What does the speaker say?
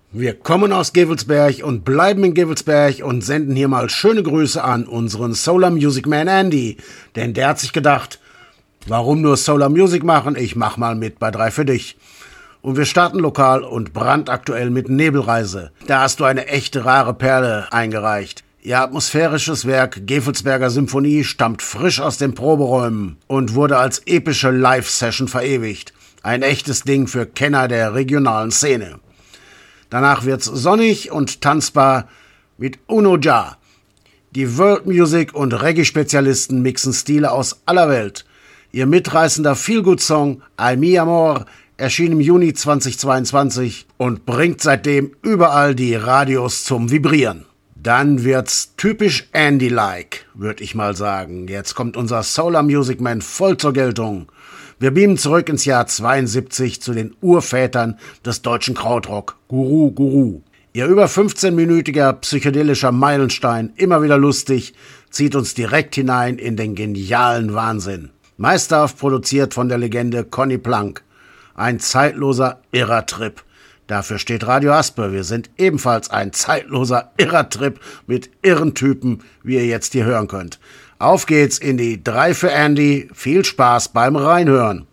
Wir kommen aus Gevelsberg und bleiben in Gevelsberg und senden hier mal schöne Grüße an unseren Solar Music Man Andy. Denn der hat sich gedacht, warum nur Solar Music machen? Ich mach mal mit bei 3 für dich. Und wir starten lokal und brandaktuell mit Nebelreise. Da hast du eine echte rare Perle eingereicht. Ihr atmosphärisches Werk Gevelsberger Symphonie stammt frisch aus den Proberäumen und wurde als epische Live-Session verewigt. Ein echtes Ding für Kenner der regionalen Szene. Danach wird's sonnig und tanzbar mit Uno Ja. Die World Music und Reggae-Spezialisten mixen Stile aus aller Welt. Ihr mitreißender Feel-Good-Song Ay Mi Amor erschien im Juni 2022 und bringt seitdem überall die Radios zum Vibrieren. Dann wird's typisch Andy-like, würde ich mal sagen. Jetzt kommt unser Solar Music Man voll zur Geltung. Wir beamen zurück ins Jahr 72 zu den Urvätern des deutschen Krautrock, Guru Guru. Ihr über 15-minütiger psychedelischer Meilenstein, immer wieder lustig, zieht uns direkt hinein in den genialen Wahnsinn. Meisterhaft produziert von der Legende Conny Plank. Ein zeitloser, irrer Trip. Dafür steht Radio Aspe. Wir sind ebenfalls ein zeitloser, irrer Trip mit irren Typen, wie ihr jetzt hier hören könnt. Auf geht's in die 3 für Andy. Viel Spaß beim Reinhören.